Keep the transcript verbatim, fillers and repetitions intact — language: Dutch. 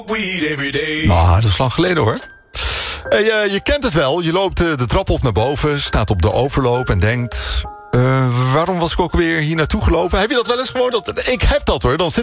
Nou, dat is lang geleden hoor. Hey, uh, je kent het wel, je loopt uh, de trap op naar boven, staat op de overloop en denkt... Uh, waarom was ik ook weer hier naartoe gelopen? Heb je dat wel eens gewoon? Dat, ik heb dat hoor, dan zit